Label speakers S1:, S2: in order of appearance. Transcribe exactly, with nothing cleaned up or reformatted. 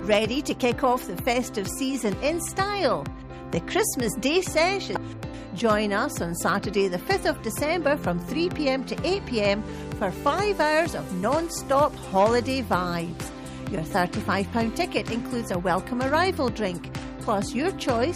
S1: Ready to kick off the festive season in style? The Christmas Day Session. Join us on Saturday the fifth of December from three p.m. to eight p.m. for five hours of non-stop holiday vibes. Your thirty-five pounds ticket includes a welcome arrival drink, plus your choice